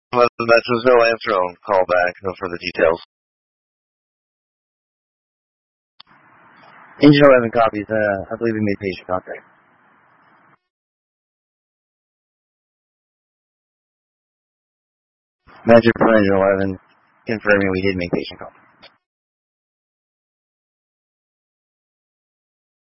Well, the match was no answer. I'll call back. No further details. Engine 11 copies. I believe we made patient contact. Manager for Engine 11 confirming we did make patient contact.